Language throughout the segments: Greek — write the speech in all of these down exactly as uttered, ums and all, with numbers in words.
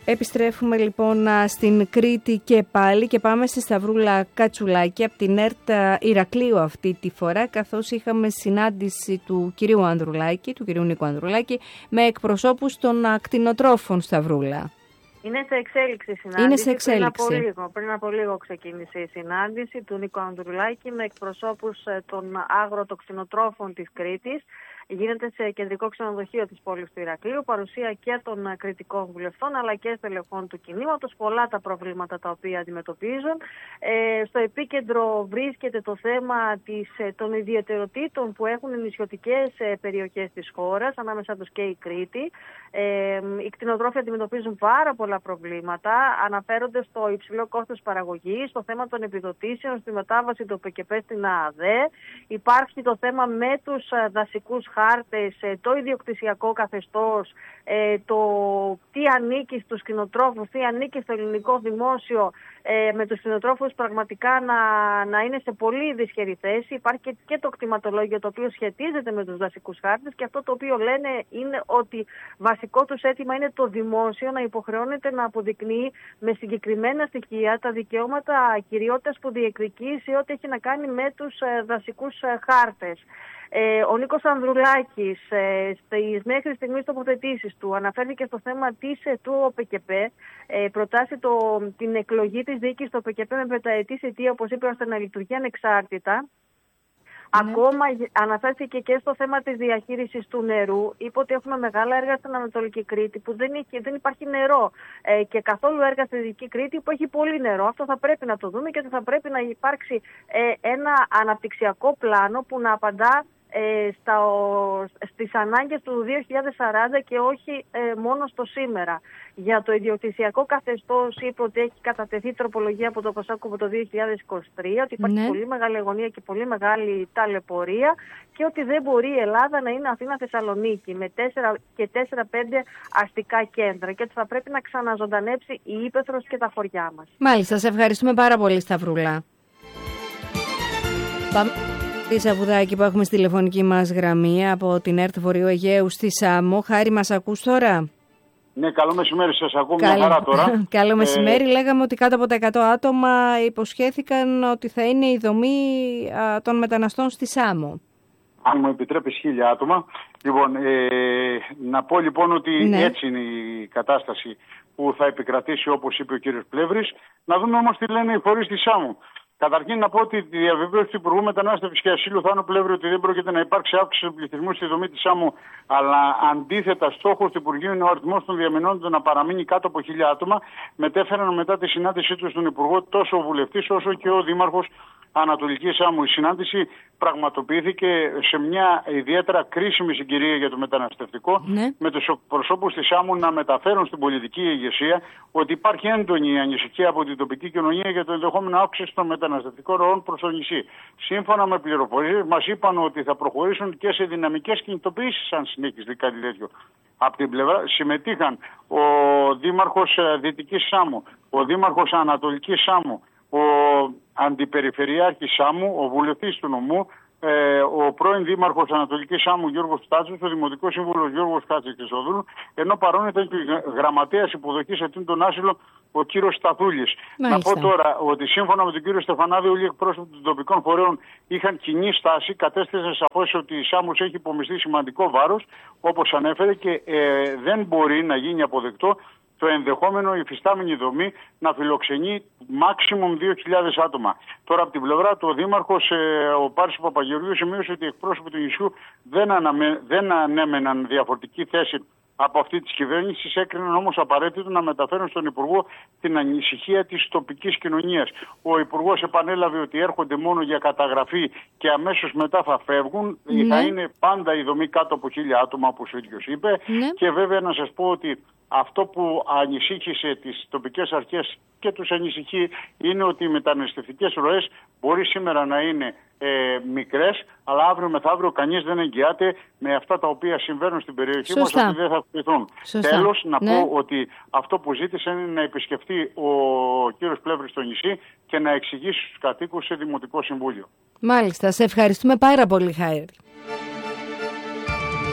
Επιστρέφουμε λοιπόν στην Κρήτη και πάλι και πάμε στη Σταυρούλα Κατσουλάκη από την ΕΡΤ Ηρακλείου αυτή τη φορά, καθώς είχαμε συνάντηση του κυρίου Ανδρουλάκη, του κυρίου Νίκου Ανδρουλάκη, με εκπροσώπους των κτηνοτρόφων. Σταυρούλα. Είναι σε εξέλιξη η συνάντηση. Είναι σε εξέλιξη. Πριν από λίγο, πριν από λίγο ξεκίνησε η συνάντηση του Νίκου Ανδρουλάκη με εκπροσώπους των αγροτοκτηνοτρόφων της Κρήτης. Γίνεται σε κεντρικό ξενοδοχείο της πόλης του Ηρακλείου, παρουσία και των κρητικών βουλευτών αλλά και στελεχών του κινήματος. Πολλά τα προβλήματα τα οποία αντιμετωπίζουν. Ε, στο επίκεντρο βρίσκεται το θέμα της, των ιδιαιτεροτήτων που έχουν οι νησιωτικές περιοχές της χώρας, ανάμεσα τους και η Κρήτη. Ε, οι κτηνοτρόφοι αντιμετωπίζουν πάρα πολλά προβλήματα. Αναφέρονται στο υψηλό κόστος παραγωγής, στο θέμα των επιδοτήσεων, στη μετάβαση του ΠΚΠ στην ΑΑΔΕ. Υπάρχει το θέμα με τους δασικούς χάρτες, το ιδιοκτησιακό καθεστώς, το τι ανήκει στους κτηνοτρόφους, τι ανήκει στο ελληνικό δημόσιο, με τους κτηνοτρόφους πραγματικά να, να είναι σε πολύ δυσχερή θέση. Υπάρχει και, και το κτηματολόγιο το οποίο σχετίζεται με τους δασικούς χάρτες και αυτό το οποίο λένε είναι ότι βασικό τους αίτημα είναι το δημόσιο να υποχρεώνεται να αποδεικνύει με συγκεκριμένα στοιχεία τα δικαιώματα κυριότητας που διεκδικεί σε ό,τι έχει να κάνει με τους δασικούς χάρτες. Ε, ο Νίκος Ανδρουλάκης ε, στις μέχρι στιγμής τοποθετήσεις του αναφέρθηκε στο θέμα της ε, του ΟΠΚΠ, ε, προτάσει το, την εκλογή της δίκης στο ΟΠΚΠ με πενταετή θητεία, όπως είπε, ώστε να λειτουργεί ανεξάρτητα. Ναι. Ακόμα αναφέρθηκε και στο θέμα της διαχείρισης του νερού. Είπε ότι έχουμε μεγάλα έργα στην Ανατολική Κρήτη που δεν, έχει, δεν υπάρχει νερό ε, και καθόλου έργα στη Δυτική Κρήτη που έχει πολύ νερό. Αυτό θα πρέπει να το δούμε και ότι θα πρέπει να υπάρξει ε, ένα αναπτυξιακό πλάνο που να απαντά Ε, στα, στις ανάγκες του δύο χιλιάδες σαράντα και όχι ε, μόνο στο σήμερα. Για το ιδιοκτησιακό καθεστώς είπε ότι έχει κατατεθεί τροπολογία από το ΠΑΣΟΚ από το δύο χιλιάδες είκοσι τρία, ότι υπάρχει ναι. πολύ μεγάλη αγωνία και πολύ μεγάλη ταλαιπωρία και ότι δεν μπορεί η Ελλάδα να είναι Αθήνα-Θεσσαλονίκη με τέσσερα και τέσσερα πέντε αστικά κέντρα και ότι θα πρέπει να ξαναζωντανέψει η ύπαιθρος και τα χωριά μας. Μάλιστα, σε ευχαριστούμε πάρα πολύ, Σταυρούλα. Πάμε τη Σαβουδάκη που έχουμε στη τηλεφωνική μας γραμμή από την ΕΡΤ Βορείου Αιγαίου στη Σάμο. Χάρη, μας ακούς τώρα? Ναι, καλό μεσημέρι, σας ακούω μια χαρά τώρα. Καλό μεσημέρι. Ε... Λέγαμε ότι κάτω από τα εκατό άτομα υποσχέθηκαν ότι θα είναι η δομή α, των μεταναστών στη Σάμο. Αν μου επιτρέπεις, χίλια άτομα. Λοιπόν, ε, να πω λοιπόν ότι ναι. έτσι είναι η κατάσταση που θα επικρατήσει, όπως είπε ο κύριος Πλεύρης. Να δούμε όμως τι λένε οι φορείς της Σάμου. Καταρχήν να πω ότι τη διαβεβαίωση του Υπουργού Μετανάστευσης και Ασύλου Θάνου Πλεύρη ότι δεν πρόκειται να υπάρξει αύξηση του πληθυσμού στη δομή της Σάμου, αλλά αντίθετα στόχος του Υπουργείου είναι ο αριθμός των διαμενόντων να παραμείνει κάτω από χίλια άτομα. Μετέφεραν μετά τη συνάντησή του στον Υπουργό τόσο ο βουλευτής όσο και ο Δήμαρχος Ανατολικής Σάμου. Η συνάντηση πραγματοποιήθηκε σε μια ιδιαίτερα κρίσιμη συγκυρία για το μεταναστευτικό, ναι. με τους προσώπους της Σάμου να μεταφέρουν στην πολιτική ηγεσία ότι υπάρχει έντονη ανησυχία από την τοπική κοινωνία για το ενδεχόμενο αύξηση των μεταναστευτικών ροών προς το νησί. Σύμφωνα με πληροφορίες, μας είπαν ότι θα προχωρήσουν και σε δυναμικές κινητοποιήσεις αν συνεχιστεί κάτι τέτοιο. Από την πλευρά συμμετείχαν ο Δήμαρχος Δυτικής Σάμου, ο Δήμαρχος Ανατολικής Σάμου, ο Αντιπεριφερειάρχης Σάμου, ο βουλευτής του νομού, ε, ο πρώην Δήμαρχος Ανατολικής Σάμου Γιώργος Στάτσος, ο Δημοτικός Σύμβουλος Γιώργος Κάτσης Χρυσοδούλου, ενώ παρόν ήταν και γραμματέας υποδοχής αυτήν άσυλο ο κύριος Σταθούλης. Να πω τώρα ότι σύμφωνα με τον κύριο Στεφανάδη, όλοι οι εκπρόσωποι των τοπικών φορέων είχαν κοινή στάση, κατέστησαν σαφώς ότι η Σάμος έχει υπομειστεί σημαντικό βάρος, όπως ανέφερε, και ε, δεν μπορεί να γίνει αποδεκτό το ενδεχόμενο η υφιστάμενη δομή να φιλοξενεί maximum δύο χιλιάδες άτομα. Τώρα από την πλευρά του ο Δήμαρχος, ε, ο Πάρης Παπαγεωργίου, σημείωσε ότι οι εκπρόσωποι του νησιού δεν, αναμε, δεν ανέμεναν διαφορετική θέση από αυτή τη κυβέρνηση, έκριναν όμως απαραίτητο να μεταφέρουν στον Υπουργό την ανησυχία της τοπικής κοινωνίας. Ο Υπουργός επανέλαβε ότι έρχονται μόνο για καταγραφή και αμέσως μετά θα φεύγουν. Ναι. Θα είναι πάντα η δομή κάτω από χίλια άτομα, όπως ο ίδιος είπε. Ναι. Και βέβαια να σας πω ότι αυτό που ανησύχησε τις τοπικές αρχές και τους ανησυχεί είναι ότι οι μεταναστευτικές ροές μπορεί σήμερα να είναι ε, μικρές, αλλά αύριο μεθαύριο κανείς δεν εγγυάται με αυτά τα οποία συμβαίνουν στην περιοχή μας ότι δεν θα αυξηθούν. Τέλος, να ναι. πω ότι αυτό που ζήτησε είναι να επισκεφτεί ο κύριος Πλεύρης στο νησί και να εξηγήσει στους κατοίκους σε Δημοτικό Συμβούλιο. Μάλιστα, σε ευχαριστούμε πάρα πολύ, Χάρη.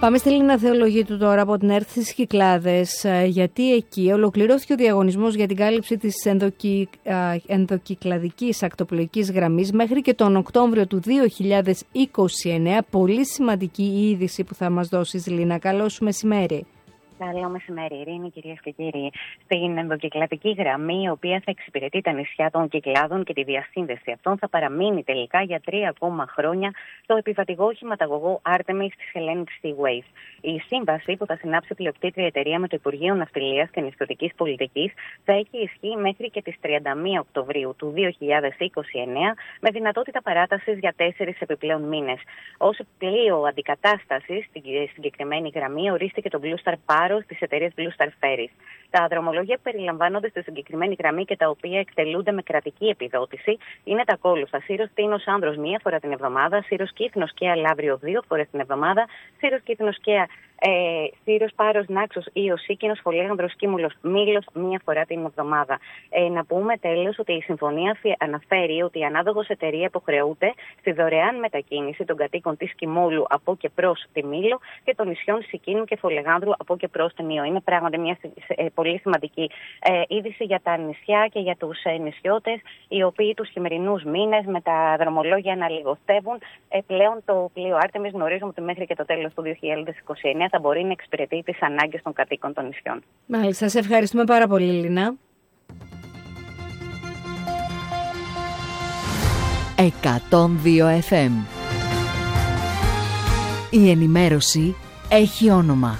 Πάμε στη Λίνα Θεολογίτου τώρα από την ΕΡΤ στις Κυκλάδες, γιατί εκεί ολοκληρώθηκε ο διαγωνισμός για την κάλυψη της ενδοκυ... ενδοκυκλαδικής ακτοπλοϊκής γραμμής μέχρι και τον Οκτώβριο του δύο χιλιάδες είκοσι εννέα. Πολύ σημαντική η είδηση που θα μας δώσεις, Λίνα. Καλό σου μεσημέρι. Καλό μεσημέρι, Ειρήνη, κυρίες και κύριοι. Στην ενδοκυκλαδική γραμμή, η οποία θα εξυπηρετεί τα νησιά των Κυκλάδων και τη διασύνδεση αυτών, θα παραμείνει τελικά για τρία ακόμα χρόνια το επιβατηγό χηματαγωγό Artemis της Hellenic Seaways. Η σύμβαση που θα συνάψει πλειοκτήτρια εταιρεία με το Υπουργείο Ναυτιλίας και Νησιωτικής Πολιτικής θα έχει ισχύ μέχρι και τις τριάντα μία Οκτωβρίου του δύο χιλιάδες είκοσι εννέα, με δυνατότητα παράτασης για τέσσερις επιπλέον μήνες. Ως πλοίο αντικατάστασης στην συγκεκριμένη γραμμή ορίστηκε το Blue Star Paro της εταιρείας Blue Star Ferries. Τα δρομολόγια που περιλαμβάνονται στη συγκεκριμένη γραμμή και τα οποία εκτελούνται με κρατική επιδότηση είναι τα ακόλουθα: Σύρος Τίνος Άνδρος μία φορά την εβδομάδα, Σύρος Κύθνος Καία Λαύριο δύο φορές την εβδομάδα, Σύρος Κύθνος Καία ε, Σύρος Πάρος Νάξος ή ο Σίκινος Φολέγανδρος Κίμουλος Μήλος μία φορά την εβδομάδα. Ε, να πούμε τέλος ότι η συμφωνία αναφέρει ότι η ανάδογος εταιρεία υποχρεούται στη δωρεάν μετακίνηση των κατοίκων της Κιμόλου από και προς τη Μήλο και των νησιών Σικίνου και Φολεγάνδρου από και προς την Ιω. Είναι πράγματι μια ε, πολύ σημαντική ε, είδηση για τα νησιά και για τους ε, νησιώτες, οι οποίοι τους χειμερινούς μήνες με τα δρομολόγια να λιγοστεύουν. Ε, πλέον το πλοίο Artemis γνωρίζουμε ότι μέχρι και το τέλος του δύο χιλιάδες είκοσι εννέα θα μπορεί να εξυπηρετεί τις ανάγκες των κατοίκων των νησιών. Μάλιστα, σας ευχαριστούμε πάρα πολύ, Λίνα. εκατόν δύο εφ εμ. Η ενημέρωση έχει όνομα.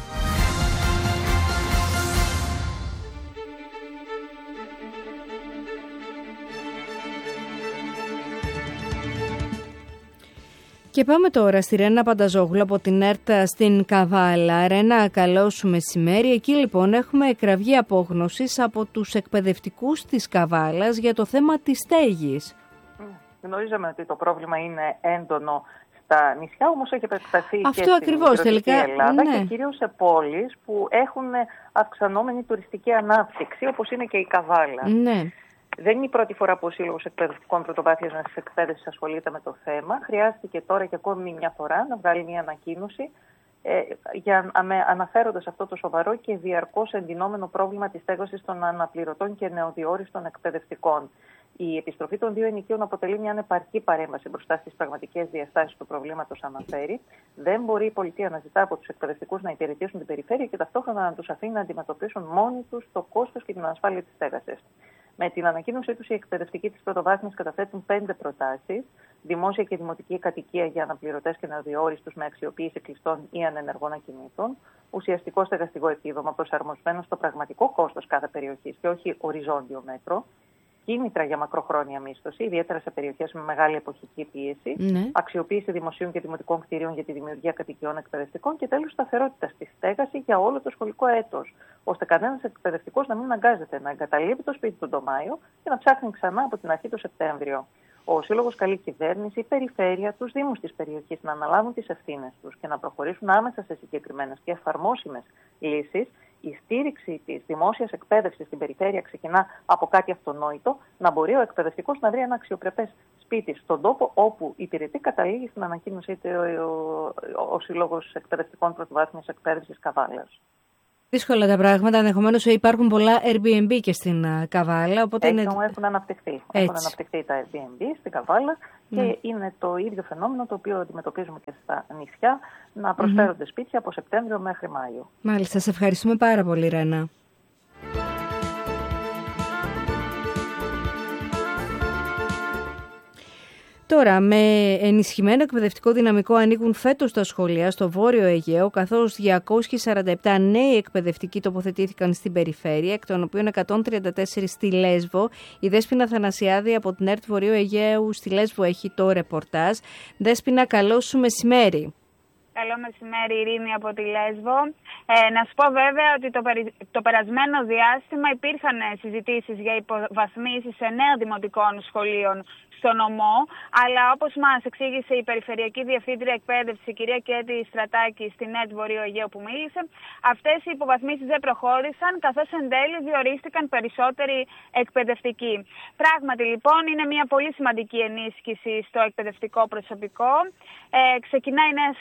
Και πάμε τώρα στη Ρένα Πανταζόγλου από την ΕΡΤ στην Καβάλα. Ρένα, καλό σου μεσημέρι. Εκεί λοιπόν έχουμε εκραβεί απόγνωσης από τους εκπαιδευτικούς της Καβάλας για το θέμα της στέγης. Γνωρίζαμε ότι το πρόβλημα είναι έντονο στα νησιά, όμως έχει επεκταθεί Αυτό και ακριβώς, στην τελικά, Ελλάδα, ναι. Και κυρίως σε πόλεις που έχουν αυξανόμενη τουριστική ανάπτυξη, όπως είναι και η Καβάλα. Ναι. Δεν είναι η πρώτη φορά που ο Σύλλογος Εκπαιδευτικών Πρωτοβάθμιας Εκπαίδευσης ασχολείται με το θέμα. Χρειάστηκε τώρα και ακόμη μια φορά να βγάλει μια ανακοίνωση ε, για, αναφέροντας αυτό το σοβαρό και διαρκώς εντυνόμενο πρόβλημα της στέγασης των αναπληρωτών και νεοδιόριστων εκπαιδευτικών. Η επιστροφή των δύο ενοικίων αποτελεί μια ανεπαρκή παρέμβαση μπροστά στις πραγματικές διαστάσεις του προβλήματος, αναφέρει. Δεν μπορεί η πολιτεία να ζητά από τους εκπαιδευτικούς να υπηρετήσουν την περιφέρεια και ταυτόχρονα να τους αφήνει να αντιμετωπίσουν μόνοι τους το κόστος και την ανασφάλεια της στέγασης. Με την ανακοίνωσή τους, οι εκπαιδευτικοί της πρωτοβάθμιας καταθέτουν πέντε προτάσεις: δημόσια και δημοτική κατοικία για αναπληρωτές και νεοδιόριστους με αξιοποίηση κλειστών ή ανενεργών ακινήτων, ουσιαστικό στεγαστικό επίδομα προσαρμοσμένο στο πραγματικό κόστος κάθε περιοχής και όχι οριζόντιο μέτρο, κίνητρα για μακροχρόνια μίσθωση, ιδιαίτερα σε περιοχές με μεγάλη εποχική πίεση, ναι. αξιοποίηση δημοσίων και δημοτικών κτηρίων για τη δημιουργία κατοικιών εκπαιδευτικών και τέλος σταθερότητα στη στέγαση για όλο το σχολικό έτος, ώστε κανένας εκπαιδευτικός να μην αναγκάζεται να εγκαταλείπει το σπίτι του τον Μάιο και να ψάχνει ξανά από την αρχή το Σεπτέμβριο. Ο Σύλλογος καλεί κυβέρνηση, η περιφέρεια, τους δήμους της περιοχής να αναλάβουν τις ευθύνες τους και να προχωρήσουν άμεσα σε συγκεκριμένες και εφαρμόσιμες λύσεις. Η στήριξη της δημόσιας εκπαίδευσης στην περιφέρεια ξεκινά από κάτι αυτονόητο, να μπορεί ο εκπαιδευτικός να βρει ένα αξιοπρεπές σπίτι στον τόπο όπου υπηρετεί, καταλήγει στην ανακοίνωσή του ο, ο, ο Σύλλογος Εκπαιδευτικών Πρωτοβάθμιας Εκπαίδευσης Καβάλας. Δύσκολα τα πράγματα. Ενδεχομένως υπάρχουν πολλά Airbnb και στην Καβάλα. Οπότε Έχει, είναι... Έχουν αναπτυχθεί. Έχουν αναπτυχθεί τα Airbnb στην Καβάλα και mm. είναι το ίδιο φαινόμενο το οποίο αντιμετωπίζουμε και στα νησιά, να προσφέρονται mm-hmm. σπίτια από Σεπτέμβριο μέχρι Μάιο. Μάλιστα. Σε ευχαριστούμε πάρα πολύ, Ρένα. Τώρα, με ενισχυμένο εκπαιδευτικό δυναμικό ανοίγουν φέτος τα σχολεία στο Βόρειο Αιγαίο, καθώς διακόσιοι σαράντα επτά νέοι εκπαιδευτικοί τοποθετήθηκαν στην περιφέρεια, εκ των οποίων εκατόν τριάντα τέσσερα στη Λέσβο. Η Δέσποινα Θανασιάδη από την ΕΡΤ Βορείου Αιγαίου στη Λέσβο έχει το ρεπορτάζ. Δέσποινα, καλό σου μεσημέρι. Καλό μεσημέρι, Ειρήνη, από τη Λέσβο. Ε, να σου πω βέβαια ότι το, περι... το περασμένο διάστημα υπήρχαν συζητήσεις για υποβαθμίσεις σε νέων δημοτικών σχολείων στο νομό, αλλά όπως μας εξήγησε η Περιφερειακή Διευθύντρια Εκπαίδευση, η κυρία Κέτη Στρατάκη, στην ΕΡΤ Βορείου Αιγαίου που μίλησε, αυτές οι υποβαθμίσεις δεν προχώρησαν, καθώς εν τέλει διορίστηκαν περισσότεροι εκπαιδευτικοί. Πράγματι, λοιπόν, είναι μια πολύ σημαντική ενίσχυση στο εκπαιδευτικό προσωπικό. Ε, ξεκινάει η νέα σχολική χρονιά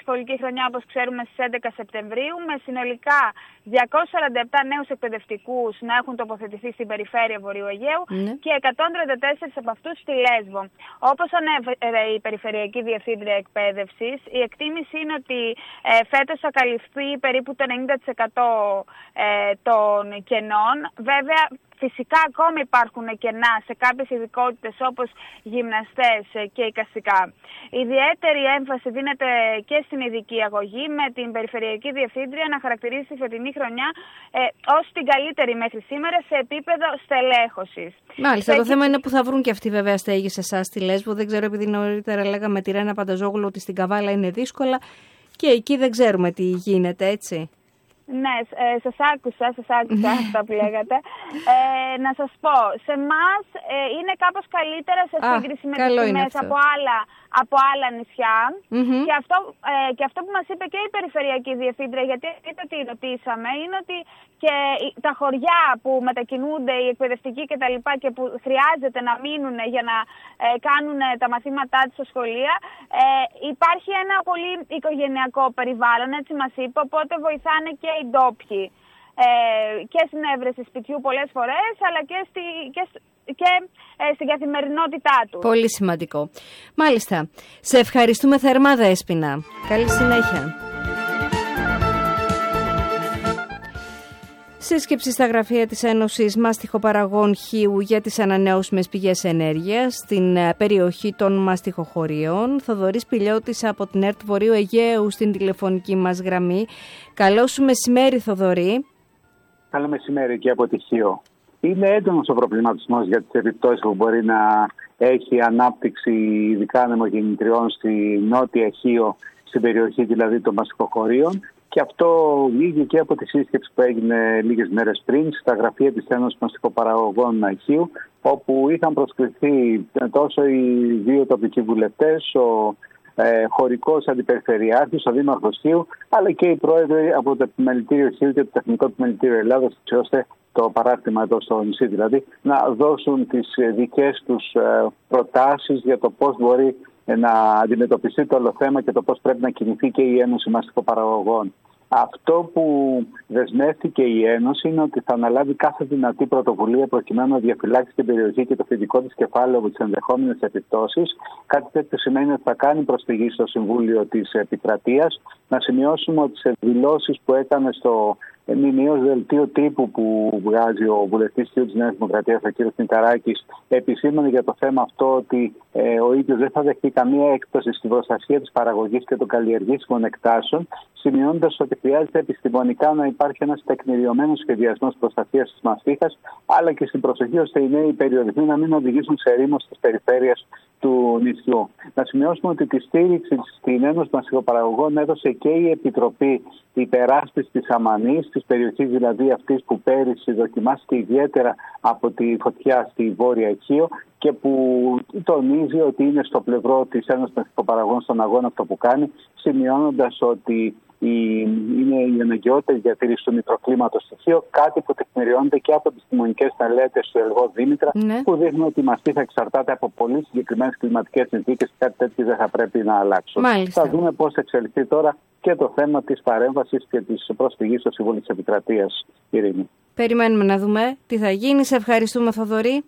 χρονιά, όπως ξέρουμε, στις έντεκα Σεπτεμβρίου, με συνολικά διακόσιους σαράντα επτά νέους εκπαιδευτικούς να έχουν τοποθετηθεί στην περιφέρεια Βορείου Αιγαίου mm. και εκατόν τριάντα τέσσερις από αυτούς στη Λέσβο. Όπως ανέφερε η Περιφερειακή Διευθύντρια Εκπαίδευσης, η εκτίμηση είναι ότι ε, φέτος θα καλυφθεί περίπου το ενενήντα τοις εκατό ε, των κενών. Βέβαια, φυσικά ακόμα υπάρχουν κενά σε κάποιες ειδικότητες όπως γυμναστές και εικαστικά. Ιδιαίτερη έμφαση δίνεται και στην ειδική αγωγή, με την Περιφερειακή Διευθύντρια να χαρακτηρίζει τη φετινή χρονιά ε, ως την καλύτερη μέχρι σήμερα σε επίπεδο στελέχωσης. Μάλιστα, το θέμα είναι που θα βρουν και αυτοί βέβαια στέγη σε εσάς στη Λέσβο. Δεν ξέρω, επειδή νωρίτερα λέγαμε τη Ρένα Πανταζόγλου ότι στην Καβάλα είναι δύσκολα και εκεί δεν ξέρουμε τι γίνεται, έτσι. Ναι, ε, σας άκουσα, σας άκουσα αυτά που λέγατε. Ε, να σας πω, σε εμάς ε, είναι κάπως καλύτερα σε σύγκριση με τις τιμές από άλλα, από άλλα νησιά. Mm-hmm. Και, αυτό, ε, και αυτό που μας είπε και η Περιφερειακή Διευθύντρια, γιατί είτε τι ρωτήσαμε, είναι ότι και τα χωριά που μετακινούνται, οι εκπαιδευτικοί κτλ. Και, και που χρειάζεται να μείνουν για να ε, κάνουν τα μαθήματά τους στα σχολεία, ε, υπάρχει ένα πολύ οικογενειακό περιβάλλον, έτσι μας είπε, οπότε βοηθάνε και οι ντόπιοι ε, και στην έβρεση σπιτιού πολλές φορές, αλλά και, στη, και, και ε, στην καθημερινότητά του. Πολύ σημαντικό. Μάλιστα. Σε ευχαριστούμε θερμά, Δέσποινα. Καλή συνέχεια. Σύσκεψη στα γραφεία της Ένωσης Μαστιχοπαραγών Χίου για τις ανανεώσιμες πηγές ενέργειας στην περιοχή των μαστιχοχωρίων. Θοδωρής Πηλιώτης από την ΕΡΤ Βορείου Αιγαίου στην τηλεφωνική μας γραμμή. Καλό σου μεσημέρι, Θοδωρή. Καλό μεσημέρι και από τη Χίο. Είναι έντονος ο προβληματισμός για τις επιπτώσεις που μπορεί να έχει ανάπτυξη ειδικά ανεμογεννητριών στη νότια Χίο, στην περιοχή δηλαδή των μαστιχοχωρίων. Και αυτό βγήκε και από τη σύσκεψη που έγινε λίγες μέρες πριν στα γραφεία της Ένωσης Μαστιχοπαραγωγών Χίου, όπου είχαν προσκληθεί τόσο οι δύο τοπικοί βουλευτές, ο ε, χωρικός αντιπεριφερειάρχης, ο δήμαρχος Χίου, αλλά και οι πρόεδροι από το Επιμελητήριο Χίου και το Τεχνικό Επιμελητήριο Ελλάδας, έτσι ώστε το παράρτημα εδώ στο νησί δηλαδή, να δώσουν τις δικές τους προτάσεις για το πώς μπορεί να αντιμετωπιστεί το όλο θέμα και το πώς πρέπει να κινηθεί και η Ένωση Μαστιχοπαραγωγών. Αυτό που δεσμεύτηκε η Ένωση είναι ότι θα αναλάβει κάθε δυνατή πρωτοβουλία προκειμένου να διαφυλάξει την περιοχή και το φοιτικό της κεφάλαιο από τις ενδεχόμενες επιπτώσεις. Κάτι τέτοιο σημαίνει ότι θα κάνει προσφυγή στο Συμβούλιο της Επικρατείας. Να σημειώσουμε ότι σε δηλώσεις που έκανε στο μηνιαίο δελτίο τύπου που βγάζει ο βουλευτής της Νέας Δημοκρατίας, ο κ. Νικαράκης, επισήμανε για το θέμα αυτό ότι ε, ο ίδιος δεν θα δεχτεί καμία έκπτωση στην προστασία της παραγωγής και των καλλιεργήσιμων εκτάσεων, σημειώνοντας ότι χρειάζεται επιστημονικά να υπάρχει ένας τεκμηριωμένος σχεδιασμός προστασίας της μαστίχας, αλλά και στην προσοχή ώστε οι νέοι περιορισμοί να μην οδηγήσουν σε ρήμος της περιφέρειας του νησιού. Να σημειώσουμε ότι τη στήριξη στην Ένωση Μαστιχοπαραγωγών έδωσε και η Επιτροπή Υπεράσπισης της Αμανής, της περιοχής δηλαδή αυτής που πέρυσι δοκιμάστηκε ιδιαίτερα από τη φωτιά στη Βόρεια Χίο και που τονίζει ότι είναι στο πλευρό της Ένωσης Μαστιχοπαραγωγών στον αγώνα αυτό που κάνει, σημειώνοντας ότι η, είναι η αναγκαιότητα διατήρηση του μικροκλίματος στο Χίο, κάτι που τεκμηριώνεται και από επιστημονικές μελέτες του Ελγό Δήμητρα, ναι, που δείχνουν ότι η μαστίχα εξαρτάται από πολύ συγκεκριμένες κλιματικές συνθήκες και κάτι τέτοιο δεν θα πρέπει να αλλάξουν. Μάλιστα. Θα δούμε πώς εξελιχθεί τώρα και το θέμα της παρέμβασης και της προσφυγής στο Συμβούλιο της Επικρατείας, Ειρήνη. Περιμένουμε να δούμε τι θα γίνει. Σε ευχαριστούμε, Θοδωρή.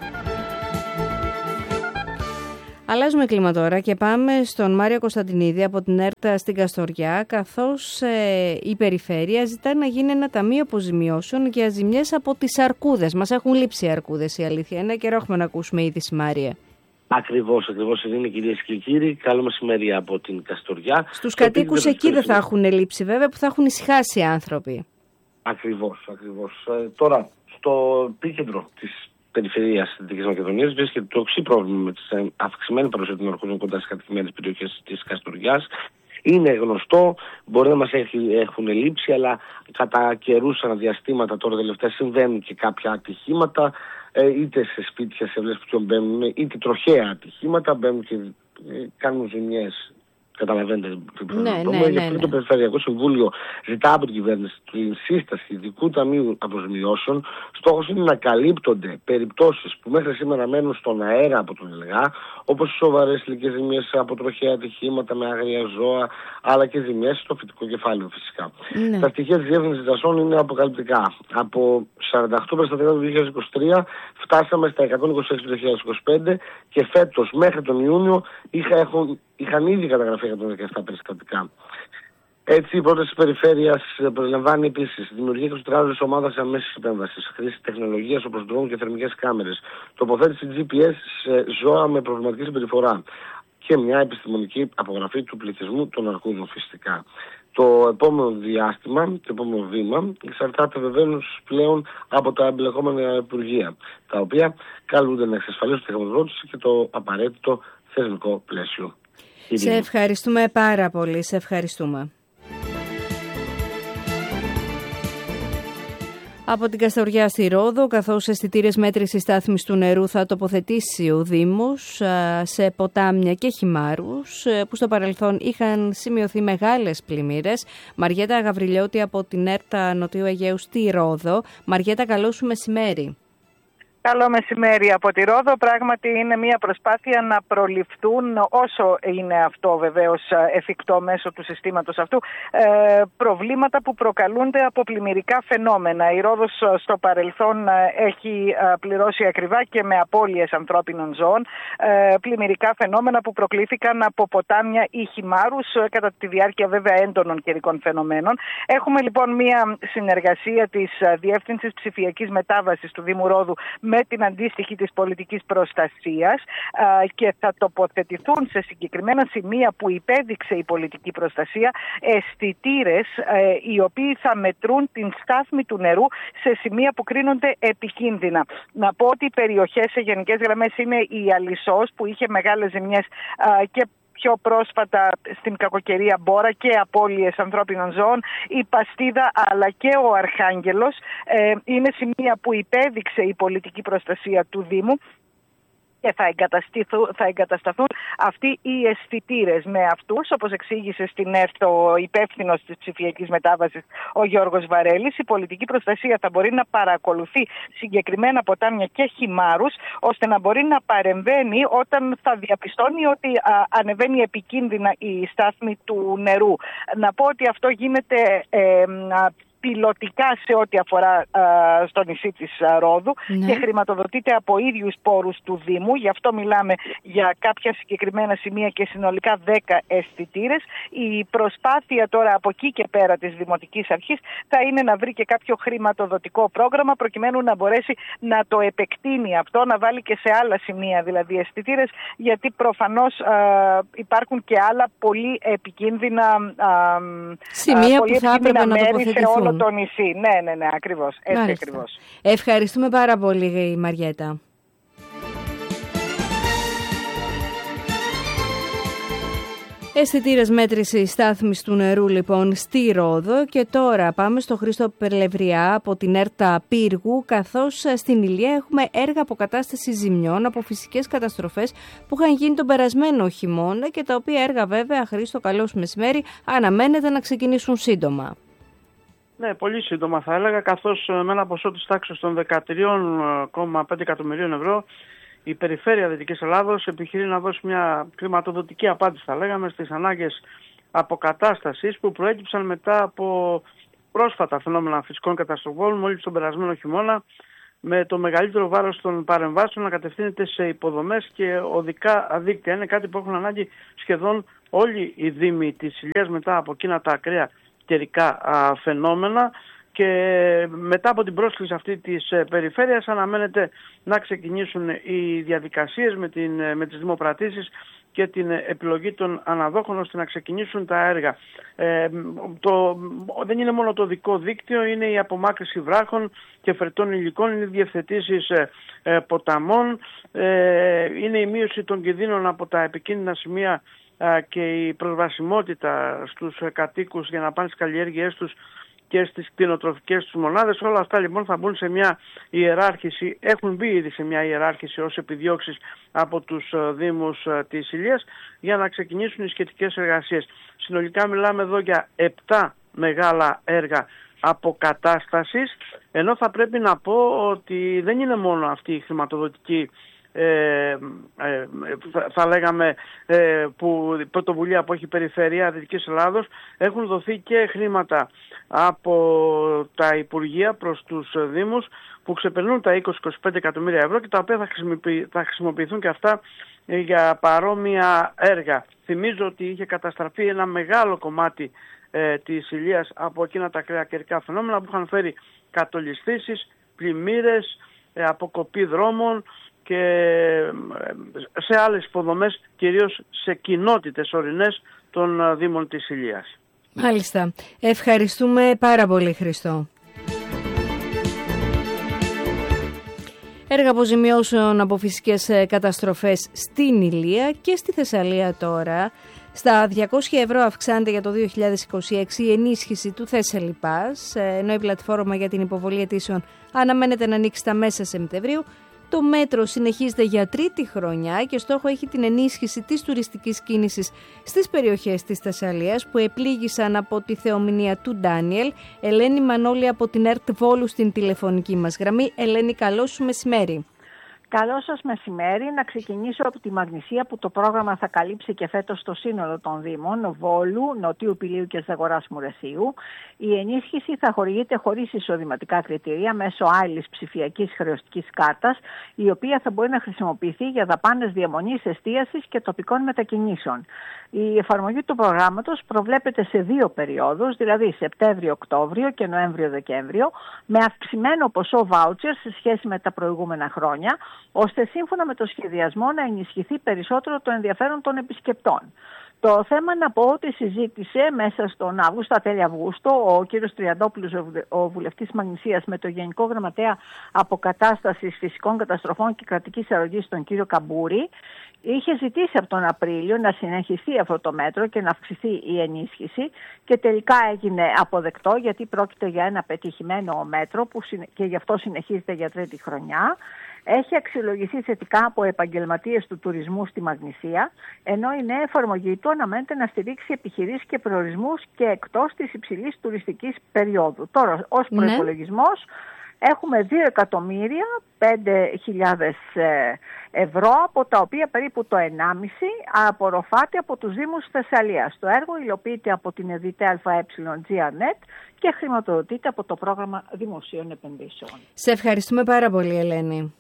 Αλλάζουμε κλίμα τώρα και πάμε στον Μάριο Κωνσταντινίδη από την ΕΡΤ στην Καστοριά, καθώς ε, η Περιφέρεια ζητά να γίνει ένα ταμείο αποζημιώσεων για ζημιές από τις αρκούδες. Μας έχουν λείψει οι αρκούδες, η αλήθεια είναι, καιρό έχουμε να ακούσουμε είδηση, Μάρια. Ακριβώς, ακριβώς είναι, κυρίες και κύριοι. Καλό μεσημέρι από την Καστοριά. Στους κατοίκους εκεί δεν θα έχουν λείψει, βέβαια, που θα έχουν ησυχάσει οι άνθρωποι. Ακριβώς, ακριβώς. Ε, τώρα, στο επίκεντρο της περιφερειάς της Δυτικής Μακεδονίας βρίσκεται το οξύ πρόβλημα με την αυξημένη παρουσία των αρκούδων κοντά στις κατοικημένες περιοχές της Καστοριάς. Είναι γνωστό, μπορεί να μας έχουν λείψει, αλλά κατά καιρούς αναδιαστήματα τώρα τελευταία συμβαίνουν και κάποια ατυχήματα, είτε σε σπίτια, σε βλές που μπαίνουν, είτε τροχαία ατυχήματα, μπαίνουν και κάνουν ζημιές Καταλαβαίνετε τι πρέπει να πούμε. Ναι, Γι' ναι, αυτό ναι. το Περιφερειακό Συμβούλιο ζητά από την κυβέρνηση την σύσταση ειδικού ταμείου αποζημιώσεων. Στόχος είναι να καλύπτονται περιπτώσεις που μέχρι σήμερα μένουν στον αέρα από τον ΕΛΓΑ, όπως οι σοβαρές ηλικές ζημίες από τροχαία ατυχήματα με άγρια ζώα, αλλά και ζημίες στο φυτικό κεφάλαιο φυσικά. Ναι. Τα στοιχεία της Διεύθυνσης Δασών είναι αποκαλυπτικά. Από σαράντα οκτώ περιστατικά του δύο χιλιάδες είκοσι τρία φτάσαμε στα εκατόν είκοσι έξι του δύο χιλιάδες είκοσι πέντε και φέτος μέχρι τον Ιούνιο είχα, έχουν, είχαν ήδη καταγραφεί εκατόν δεκαεπτά περιστατικά. Έτσι, η πρόταση της περιφέρειας περιλαμβάνει επίσης δημιουργία εικοσιτετράωρης ομάδας αμέσης επέμβασης, χρήση τεχνολογίας όπως ντρόουν και θερμικές κάμερες, τοποθέτηση τζι πι ες σε ζώα με προβληματική συμπεριφορά και μια επιστημονική απογραφή του πληθυσμού των αρκούδων φυσικά. Το επόμενο διάστημα, το επόμενο βήμα, εξαρτάται βεβαίως πλέον από τα εμπλεκόμενα υπουργεία, τα οποία καλούνται να εξασφαλίσουν τη χρηματοδότηση και το απαραίτητο θεσμικό πλαίσιο. Σε ευχαριστούμε πάρα πολύ. Σε ευχαριστούμε. Από την Καστοριά στη Ρόδο, καθώς αισθητήρες μέτρησης στάθμης του νερού θα τοποθετήσει ο Δήμος σε ποτάμια και χυμάρους που στο παρελθόν είχαν σημειωθεί μεγάλες πλημμύρες. Μαριέτα Γαβριλιώτη από την ΕΡΤΑ Νοτιού Αιγαίου στη Ρόδο. Μαριέτα, καλό σου μεσημέρι. Καλό μεσημέρι από τη Ρόδο. Πράγματι είναι μια προσπάθεια να προληφθούν, όσο είναι αυτό βεβαίως εφικτό μέσω του συστήματος αυτού, προβλήματα που προκαλούνται από πλημμυρικά φαινόμενα. Η Ρόδος στο παρελθόν έχει πληρώσει ακριβά και με απώλειες ανθρώπινων ζώων πλημμυρικά φαινόμενα που προκλήθηκαν από ποτάμια ή χυμάρους κατά τη διάρκεια βέβαια έντονων καιρικών φαινομένων. Έχουμε λοιπόν μια συνεργασία της Διεύθυνσης Ψηφιακής Μετάβασης του Δήμου Ρόδου με την αντίστοιχη της πολιτικής προστασίας και θα τοποθετηθούν σε συγκεκριμένα σημεία που υπέδειξε η πολιτική προστασία αισθητήρες οι οποίοι θα μετρούν την στάθμη του νερού σε σημεία που κρίνονται επικίνδυνα. Να πω ότι οι περιοχές σε γενικές γραμμές είναι η Αλυσσός που είχε μεγάλες ζημιές και πιο πρόσφατα στην κακοκαιρία Μπόρα και απώλειες ανθρώπινων ζώων, η Παστίδα αλλά και ο Αρχάγγελος ε, είναι σημεία που υπέδειξε η πολιτική προστασία του Δήμου και θα, θα εγκατασταθούν αυτοί οι αισθητήρες. Με αυτούς, όπως εξήγησε στην ΕΡΤ ο υπεύθυνος της ψηφιακής μετάβασης, ο Γιώργος Βαρέλης, η πολιτική προστασία θα μπορεί να παρακολουθεί συγκεκριμένα ποτάμια και χυμάρους, ώστε να μπορεί να παρεμβαίνει όταν θα διαπιστώνει ότι α, ανεβαίνει επικίνδυνα η στάθμη του νερού. Να πω ότι αυτό γίνεται ε, πιλωτικά σε ό,τι αφορά α, στο νησί της α, Ρόδου, ναι, και χρηματοδοτείται από ίδιους πόρους του Δήμου. Γι' αυτό μιλάμε για κάποια συγκεκριμένα σημεία και συνολικά δέκα αισθητήρες. Η προσπάθεια τώρα από εκεί και πέρα της Δημοτικής Αρχής θα είναι να βρει και κάποιο χρηματοδοτικό πρόγραμμα προκειμένου να μπορέσει να το επεκτείνει αυτό, να βάλει και σε άλλα σημεία δηλαδή αισθητήρες, γιατί προφανώς α, υπάρχουν και άλλα πολύ επικίνδυνα α, σημεία α, που θα έπρεπε να τοποθετηθούν. Το νησί. Ναι, ναι, ναι, ακριβώς. Έτσι ακριβώς. Ευχαριστούμε πάρα πολύ, Μαριέτα. Αισθητήρες μέτρησης στάθμης του νερού λοιπόν στη Ρόδο και τώρα πάμε στο Χρήστο Πελευριά από την ΕΡΤΑ Πύργου, καθώς στην Ηλία έχουμε έργα αποκατάστασης ζημιών από φυσικές καταστροφές που είχαν γίνει τον περασμένο χειμώνα και τα οποία έργα βέβαια, Χρήστο, καλό σου μεσημέρι, αναμένεται να ξεκινήσουν σύντομα. Ναι, πολύ σύντομα θα έλεγα, καθώς με ένα ποσό της τάξης των δεκατρία κόμμα πέντε εκατομμυρίων ευρώ η Περιφέρεια Δυτικής Ελλάδος επιχειρεί να δώσει μια χρηματοδοτική απάντηση, θα λέγαμε, στις ανάγκες αποκατάστασης που προέκυψαν μετά από πρόσφατα φαινόμενα φυσικών καταστροφών μόλις τον περασμένο χειμώνα, με το μεγαλύτερο βάρος των παρεμβάσεων να κατευθύνεται σε υποδομές και οδικά δίκτυα. Είναι κάτι που έχουν ανάγκη σχεδόν όλοι οι δήμοι της Ηλίας μετά από εκείνα τα ακραία καιρικά φαινόμενα, και μετά από την πρόσκληση αυτή της ε, περιφέρειας αναμένεται να ξεκινήσουν οι διαδικασίες με, την, με τις δημοπρατήσεις και την επιλογή των αναδόχων ώστε να ξεκινήσουν τα έργα. Ε, το, δεν είναι μόνο το οδικό δίκτυο, είναι η απομάκρυνση βράχων και φερτών υλικών, είναι οι διευθετήσεις ε, ε, ποταμών, ε, είναι η μείωση των κινδύνων από τα επικίνδυνα σημεία και η προσβασιμότητα στους κατοίκους για να πάνε στις καλλιέργειές τους και στις κτηνοτροφικές τους μονάδες. Όλα αυτά λοιπόν θα μπουν σε μια ιεράρχηση, έχουν μπει ήδη σε μια ιεράρχηση ως επιδιώξεις από τους Δήμους της Ηλίας για να ξεκινήσουν οι σχετικές εργασίες. Συνολικά μιλάμε εδώ για επτά μεγάλα έργα αποκατάστασης, ενώ θα πρέπει να πω ότι δεν είναι μόνο αυτή η χρηματοδοτική Ε, ε, θα, θα λέγαμε ε, που η πρωτοβουλία που έχει η Περιφέρεια Δυτικής Ελλάδος. Έχουν δοθεί και χρήματα από τα Υπουργεία προς τους Δήμους που ξεπερνούν τα είκοσι με είκοσι πέντε εκατομμύρια ευρώ και τα οποία θα, χρησιμοποιη, θα χρησιμοποιηθούν και αυτά ε, για παρόμοια έργα. Θυμίζω ότι είχε καταστραφεί ένα μεγάλο κομμάτι ε, της Ηλίας από εκείνα τα ακραία καιρικά φαινόμενα που είχαν φέρει κατολισθήσεις, πλημμύρες, ε, αποκοπή δρόμων και σε άλλες υποδομές, κυρίως σε κοινότητες ορεινές των Δήμων της Ηλίας. Μάλιστα. Ευχαριστούμε πάρα πολύ, Χριστό. Έργα αποζημιώσεων από φυσικές καταστροφές στην Ηλία και στη Θεσσαλία τώρα. Στα διακόσια ευρώ αυξάνεται για το δύο χιλιάδες είκοσι έξι η ενίσχυση του Thessaly Pass, ενώ η πλατφόρμα για την υποβολή αιτήσεων αναμένεται να ανοίξει στα μέσα Σεπτεμβρίου. Το μέτρο συνεχίζεται για τρίτη χρονιά και στόχο έχει την ενίσχυση της τουριστικής κίνησης στις περιοχές της Θεσσαλίας που επλήγησαν από τη θεομηνία του Ντάνιελ. Ελένη Μανώλη από την ΕΡΤ Βόλου στην τηλεφωνική μας γραμμή. Ελένη, καλό σου μεσημέρι. Καλό σας μεσημέρι. Να ξεκινήσω από τη Μαγνησία που το πρόγραμμα θα καλύψει και φέτος το σύνολο των Δήμων Βόλου, Νοτίου Πηλίου και Ζαγοράς Μουρεσίου. Η ενίσχυση θα χορηγείται χωρίς εισοδηματικά κριτήρια μέσω άλλης ψηφιακής χρεωστικής κάρτας, η οποία θα μπορεί να χρησιμοποιηθεί για δαπάνες διαμονής, εστίασης και τοπικών μετακινήσεων. Η εφαρμογή του προγράμματος προβλέπεται σε δύο περιόδους, δηλαδή Σεπτέμβριο-Οκτώβριο και Νοέμβριο-Δεκέμβριο, με αυξημένο ποσό voucher σε σχέση με τα προηγούμενα χρόνια, ώστε σύμφωνα με το σχεδιασμό να ενισχυθεί περισσότερο το ενδιαφέρον των επισκεπτών. Το θέμα να πω ότι συζήτησε μέσα στον Αύγουστο, τέλη Αυγούστου, ο κύριος Τριαντόπουλος, ο βουλευτής Μαγνησίας, με το Γενικό Γραμματέα Αποκατάστασης Φυσικών Καταστροφών και Κρατικής Αρρωγής, τον κύριο Καμπούρη. Είχε ζητήσει από τον Απρίλιο να συνεχιστεί αυτό το μέτρο και να αυξηθεί η ενίσχυση και τελικά έγινε αποδεκτό, γιατί πρόκειται για ένα πετυχημένο μέτρο που και γι' αυτό συνεχίζεται για τρίτη χρονιά. Έχει αξιολογηθεί θετικά από επαγγελματίες του τουρισμού στη Μαγνησία, ενώ η νέα εφαρμογή του αναμένεται να στηρίξει επιχειρήσεις και προορισμούς και εκτός της υψηλής τουριστικής περίοδου. Τώρα, ως ναι. προϋπολογισμός, έχουμε δύο εκατομμύρια πέντε χιλιάδες ευρώ, από τα οποία περίπου το ενάμιση απορροφάται από τους Δήμους Θεσσαλίας. Το έργο υλοποιείται από την ΕΔΙΤΕ ΑΕ και χρηματοδοτείται από το πρόγραμμα Δημοσίων Επενδύσεων. Σε ευχαριστούμε πάρα πολύ, Ελένη.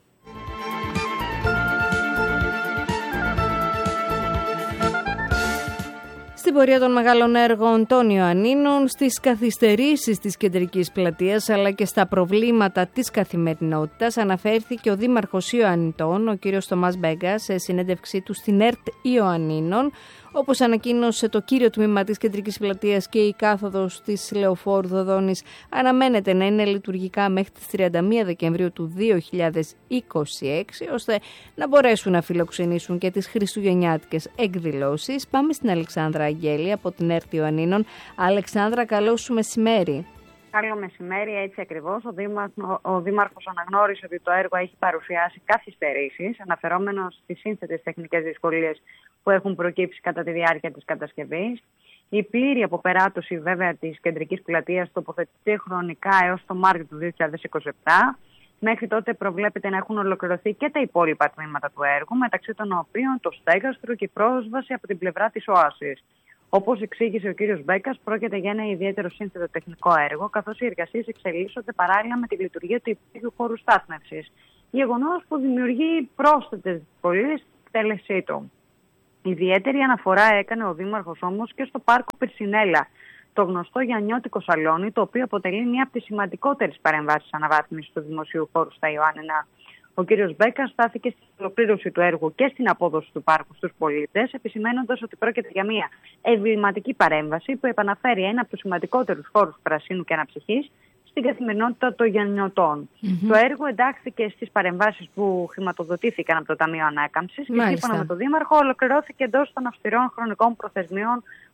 Στην πορεία των μεγάλων έργων των Ιωαννίνων, στις καθυστερήσεις της κεντρικής πλατείας αλλά και στα προβλήματα της καθημερινότητας αναφέρθηκε ο Δήμαρχος Ιωαννιτών, ο κ. Θωμάς Μπέγκας, σε συνέντευξή του στην ΕΡΤ Ιωαννίνων. Όπως ανακοίνωσε το κύριο τμήμα της κεντρικής πλατείας και η κάθοδος της Λεωφόρου Δοδόνης αναμένεται να είναι λειτουργικά μέχρι τις τριάντα μία Δεκεμβρίου του δύο χιλιάδες είκοσι έξι, ώστε να μπορέσουν να φιλοξενήσουν και τις χριστουγεννιάτικες εκδηλώσεις. Πάμε στην Αλεξάνδρα Αγγέλη από την ΕΡΤ Ιωαννίνων. Αλεξάνδρα, καλό σου μεσημέρι. Καλό μεσημέρι, έτσι ακριβώς. Ο, Δήμα, ο, ο Δήμαρχος αναγνώρισε ότι το έργο έχει παρουσιάσει καθυστερήσεις, αναφερόμενος στις σύνθετες τεχνικές δυσκολίες που έχουν προκύψει κατά τη διάρκεια της κατασκευής. Η πλήρη αποπεράτωση βέβαια της κεντρικής πλατείας τοποθετείται χρονικά έως το Μάρτιο του δύο χιλιάδες είκοσι επτά. Μέχρι τότε προβλέπεται να έχουν ολοκληρωθεί και τα υπόλοιπα τμήματα του έργου, μεταξύ των οποίων το στέγαστρο και η πρόσβαση από την πλευρά της Οάσης. Όπως εξήγησε ο κύριος Μπέκας, πρόκειται για ένα ιδιαίτερο σύνθετο τεχνικό έργο, καθώς οι εργασίες εξελίσσονται παράλληλα με τη λειτουργία του υπόγειου χώρου στάθμευσης. Γεγονός που δημιουργεί πρόσθετες δυσκολίες στην εκτέλεσή του. Ιδιαίτερη αναφορά έκανε ο Δήμαρχος όμως και στο πάρκο Πυρσινέλα, το γνωστό γιαννιώτικο σαλόνι, το οποίο αποτελεί μία από τις σημαντικότερες παρεμβάσεις αναβάθμισης του δημοσίου χώρου στα Ιωάννινα. Ο κύριος Μπέκας στάθηκε στην ολοκλήρωση του έργου και στην απόδοση του πάρκου στους πολίτες, επισημένοντας ότι πρόκειται για μια εμβληματική παρέμβαση που επαναφέρει ένα από τους σημαντικότερους χώρους πρασίνου και αναψυχής στην καθημερινότητα των γεννιωτών. Mm-hmm. Το έργο εντάχθηκε στις παρεμβάσεις που χρηματοδοτήθηκαν από το Ταμείο Ανάκαμψης και σύμφωνα με τον Δήμαρχο ολοκληρώθηκε εντός των αυστηρών χρονικών προθεσμιών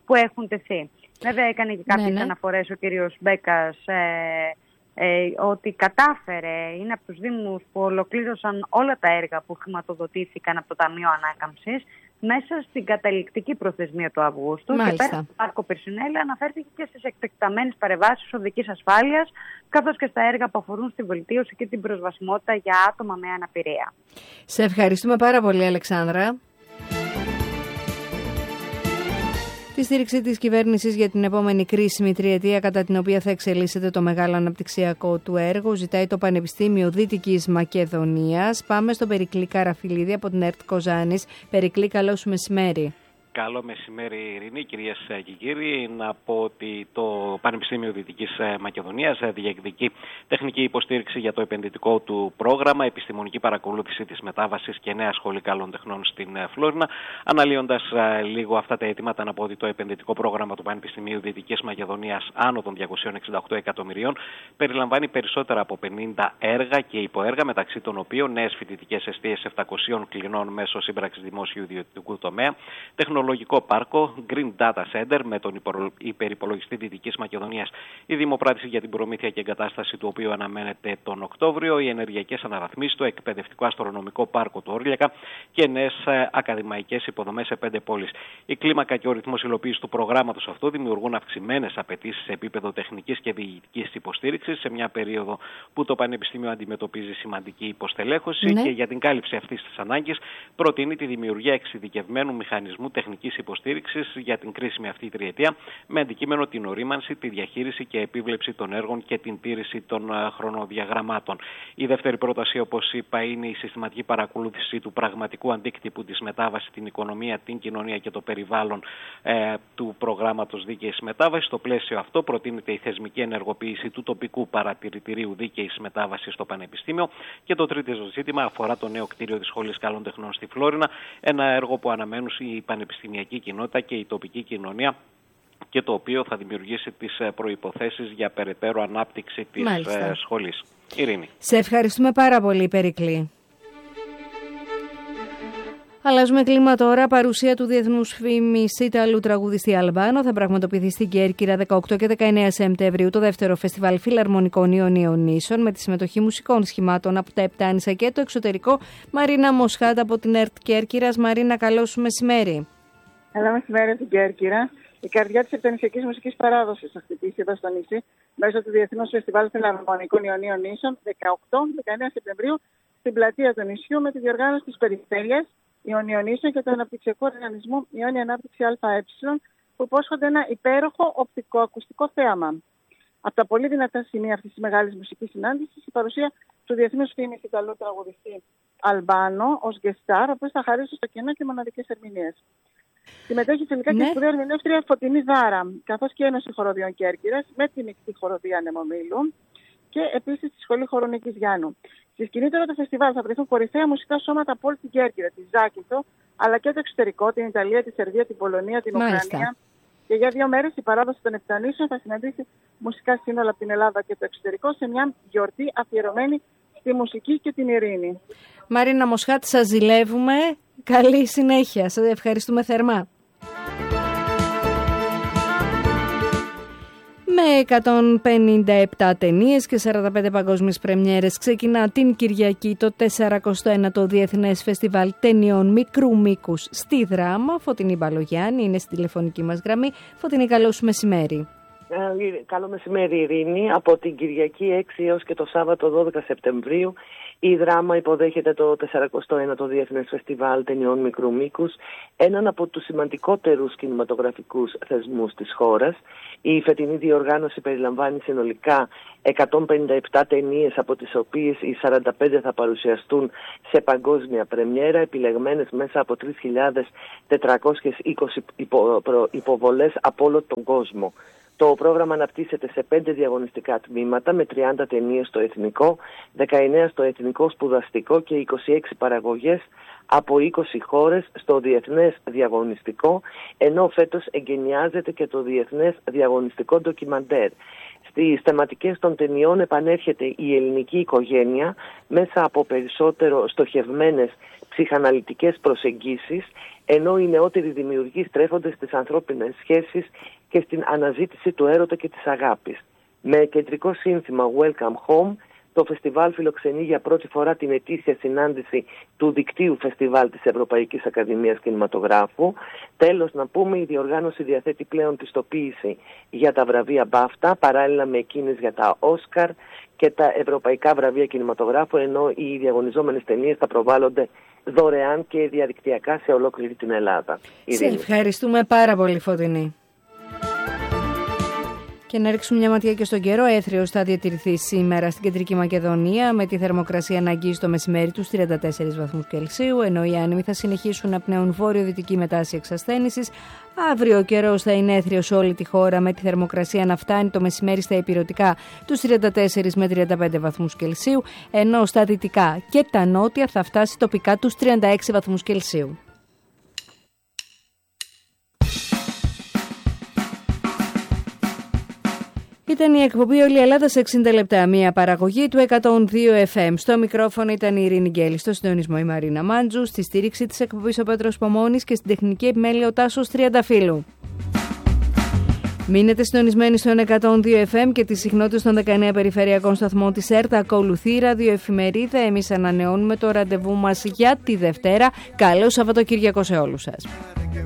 που έχουν τεθεί. Βέβαια έκανε και κάποιες ναι, ναι. αναφορές ο κύριος Μπέκας ε, ε, ότι κατάφερε, είναι από τους Δήμους που ολοκλήρωσαν όλα τα έργα που χρηματοδοτήθηκαν από το Ταμείο Ανάκαμψης μέσα στην καταληκτική προθεσμία του Αυγούστου. Μάλιστα. Και πέρα από το Πάρκο Πυρσινέλα αναφέρθηκε και στις εκτεταμένες παρεμβάσεις οδικής ασφάλειας, καθώς και στα έργα που αφορούν στη βελτίωση και την προσβασιμότητα για άτομα με αναπηρία. Σε ευχαριστούμε πάρα πολύ, Αλεξάνδρα. Τη στήριξη της κυβέρνησης για την επόμενη κρίσιμη τριετία, κατά την οποία θα εξελίσσεται το μεγάλο αναπτυξιακό του έργο, ζητάει το Πανεπιστήμιο Δυτικής Μακεδονίας. Πάμε στον Περικλή Καραφιλίδη από την ΕΡΤ Κοζάνης. Περικλή, καλό σου μεσημέρι. Καλό μεσημέρι, Ειρήνη, κυρίες και κύριοι. Να πω ότι το Πανεπιστήμιο Δυτικής Μακεδονίας διεκδικεί τεχνική υποστήριξη για το επενδυτικό του πρόγραμμα, επιστημονική παρακολούθηση της μετάβασης και νέα σχολή καλών τεχνών στην Φλόρινα. Αναλύοντας λίγο αυτά τα αιτήματα, να πω ότι το επενδυτικό πρόγραμμα του Πανεπιστημίου Δυτικής Μακεδονίας, άνω των διακοσίων εξήντα οκτώ εκατομμυρίων, περιλαμβάνει περισσότερα από πενήντα έργα και υποέργα, μεταξύ των οποίων νέες φοιτητικές εστίες επτακοσίων κλινών μέσω σύμπραξης δημόσιου ιδιωτικού τομέα, τεχνολογικό πάρκο, Green Data Center με τον υπερυπολογιστή Δυτικής Μακεδονίας, η δημοπράτηση για την προμήθεια και εγκατάσταση του οποίου αναμένεται τον Οκτώβριο, οι ενεργειακές αναβαθμίσεις, το εκπαιδευτικό αστρονομικό πάρκο του Όρλιακα και νέες ακαδημαϊκές υποδομές σε πέντε πόλεις. Η κλίμακα και ο ρυθμός υλοποίησης του προγράμματος αυτού δημιουργούν αυξημένες απαιτήσεις σε επίπεδο τεχνικής και διοικητικής υποστήριξης σε μια περίοδο που το Πανεπιστήμιο αντιμετωπίζει σημαντική υποστελέχωση, ναι. Και για την κάλυψη αυτής της ανάγκης προτείνει τη δημιουργία εξειδικευμένου μηχανισμού τεχνικής υποστήριξης για την κρίσιμη αυτή τριετία, με αντικείμενο την ορίμανση, τη διαχείριση και επίβλεψη των έργων και την τήρηση των χρονοδιαγραμμάτων. Η δεύτερη πρόταση, όπως είπα, είναι η συστηματική παρακολούθηση του πραγματικού αντίκτυπου της μετάβασης στην οικονομία, την κοινωνία και το περιβάλλον ε, του προγράμματος δίκαιης μετάβασης. Στο πλαίσιο αυτό προτείνεται η θεσμική ενεργοποίηση του τοπικού παρατηρητηρίου δίκαιης μετάβασης στο Πανεπιστήμιο. Και το τρίτο ζήτημα αφορά το νέο κτίριο της Σχολής Καλών Τεχνών στη Φλόρινα, ένα έργο που αναμένουν η πανεπιστημιακή κοινότητα και η τοπική κοινωνία και το οποίο θα δημιουργήσει τις προϋποθέσεις για περαιτέρω ανάπτυξη της Μάλιστα. σχολής. Ειρήνη. Σε ευχαριστούμε πάρα πολύ, Περικλή. Αλλάζουμε κλίμα τώρα. Παρουσία του διεθνούς φήμης Ιταλού τραγουδιστή Αλμπάνο θα πραγματοποιηθεί στην Κέρκυρα δεκαοκτώ και δεκαεννέα Σεπτεμβρίου το δεύτερο φεστιβάλ φιλαρμονικών Ιωνιονίσων με τη συμμετοχή μουσικών σχημάτων από τα Επτάνησα και το εξωτερικό. Μαρίνα Μοσχάτα από την ΕΡΤ Κέρκυρας. Μαρίνα, καλό σου μεσημέρι. Καλό μεσημέρι στην Κέρκυρα. Η καρδιά της επτανησιακής μουσικής παράδοσης θα χτυπήσει εδώ στο νησί μέσω του Διεθνούς Φεστιβάλ Φιλαρμονικών Ιωνιονίσων δεκαοκτώ με δεκαεννέα Σεπτεμβρίου στην πλατεία του νησιού με τη διοργάνωση της περιφέρειας Ιωνιονίσων και το αναπτυξιακό οργανισμό Ιόνια Ανάπτυξη ΑΕ, που υπόσχονται ένα υπέροχο οπτικοακουστικό θέαμα. Από τα πολύ δυνατά σημεία αυτής της μεγάλης μουσικής συνάντησης, η παρουσία του διεθνούς φήμης Ιταλού τραγουδιστή Αλμπάνο ως γκεστάρ, ο οποίος θα χαρίσει στο κοινό και μοναδικές ερμηνείες. Συμμετέχει τελικά ναι. και η σπουδαία ερμηνεύτρια Φωτεινή Δάρα, καθώς και η Ένωση Χοροδίων Κέρκυρας με τη μεικτή χοροδία Ανεμομήλου και επίσης τη Σχολή Χορονικής Γιάννου. Στη σκηνή τώρα του φεστιβάλ θα βρεθούν κορυφαία μουσικά σώματα από όλη την Κέρκυρα, τη Ζάκυνθο, αλλά και το εξωτερικό, την Ιταλία, τη Σερβία, την Πολωνία, την Μάλιστα. Ουκρανία. Και για δύο μέρες η παράδοση των Επτανήσεων θα συναντήσει μουσικά σύνολα από την Ελλάδα και το εξωτερικό σε μια γιορτή αφιερωμένη στη μουσική και την ειρήνη. Μαρίνα Μοσχάτη, σας ζηλεύουμε. Καλή συνέχεια. Σας ευχαριστούμε θερμά. Με εκατόν πενήντα επτά ταινίες και σαράντα πέντε παγκόσμιες πρεμιέρες ξεκινά την Κυριακή το τεσσαρακοστό ένατο Διεθνές Φεστιβάλ Ταινιών Μικρού Μήκους στη Δράμα. Φωτεινή Μπαλογιάννη είναι στη τηλεφωνική μας γραμμή. Φωτεινή, καλό σου μεσημέρι. Ε, καλό μεσημέρι, Ειρήνη. Από την Κυριακή έξι έως και το Σάββατο δώδεκα Σεπτεμβρίου η Δράμα υποδέχεται το τεσσαρακοστό ένατο Διεθνές Φεστιβάλ Ταινιών Μικρού Μήκους, έναν από τους σημαντικότερους κινηματογραφικούς θεσμούς της χώρας. Η φετινή διοργάνωση περιλαμβάνει συνολικά εκατόν πενήντα επτά ταινίες, από τις οποίες οι σαράντα πέντε θα παρουσιαστούν σε παγκόσμια πρεμιέρα, επιλεγμένες μέσα από τρεις χιλιάδες τετρακόσιες είκοσι υπο, προ, υποβολές από όλο τον κόσμο. Το πρόγραμμα αναπτύσσεται σε πέντε διαγωνιστικά τμήματα με τριάντα ταινίες στο εθνικό, δεκαεννέα στο εθνικό σπουδαστικό και είκοσι έξι παραγωγές από είκοσι χώρες στο διεθνές διαγωνιστικό, ενώ φέτος εγκαινιάζεται και το διεθνές διαγωνιστικό ντοκιμαντέρ. Στις θεματικές των ταινιών επανέρχεται η ελληνική οικογένεια μέσα από περισσότερο στοχευμένες ψυχαναλυτικές προσεγγίσεις, ενώ οι νεότεροι δημιουργοί στρέφονται στις ανθρώπινες σχέσεις και στην αναζήτηση του έρωτα και της αγάπης. Με κεντρικό σύνθημα Welcome Home, το φεστιβάλ φιλοξενεί για πρώτη φορά την ετήσια συνάντηση του δικτύου φεστιβάλ της Ευρωπαϊκής Ακαδημίας Κινηματογράφου. Τέλος, να πούμε, η διοργάνωση διαθέτει πλέον πιστοποίηση για τα βραβεία μπάφτα, παράλληλα με εκείνες για τα Όσκαρ και τα Ευρωπαϊκά Βραβεία Κινηματογράφου, ενώ οι διαγωνιζόμενες ταινίες θα προβάλλονται δωρεάν και διαδικτυακά σε ολόκληρη την Ελλάδα. Σε ευχαριστούμε πάρα πολύ, Φωτεινή. Και να ρίξουμε μια ματιά και στον καιρό. Έθριος θα διατηρηθεί σήμερα στην Κεντρική Μακεδονία, με τη θερμοκρασία να αγγίζει το μεσημέρι τους τριάντα τέσσερις βαθμούς Κελσίου, ενώ οι άνεμοι θα συνεχίσουν να πνέουν βόρειο-δυτική με τάση εξασθένησης. Αύριο ο καιρός θα είναι έθριος σε όλη τη χώρα, με τη θερμοκρασία να φτάνει το μεσημέρι στα ηπειρωτικά τους τριάντα τέσσερις με τριάντα πέντε βαθμούς Κελσίου, ενώ στα δυτικά και τα νότια θα φτάσει τοπικά τους τριάντα έξι βαθμούς Κελσίου. Ήταν η εκπομπή Όλη η Ελλάδα σε εξήντα λεπτά, μια παραγωγή του εκατόν δύο εφ εμ. Στο μικρόφωνο ήταν η Ειρήνη Γκέλη, στο συντονισμό η Μαρίνα Μάντζου, στη στήριξη της εκπομπής ο Πέτρος Πομώνης και στην τεχνική επιμέλεια ο Τάσος Τριανταφύλου. Μείνετε συντονισμένοι στον εκατόν δύο εφ εμ και τις συχνότητες των δεκαεννέα περιφερειακών σταθμών της ΕΡΤ. Ακολουθεί η ραδιοεφημερίδα. Εμείς ανανεώνουμε το ραντεβού μας για τη Δευτέρα. Καλό Σαββατοκύριακο σε όλους σας.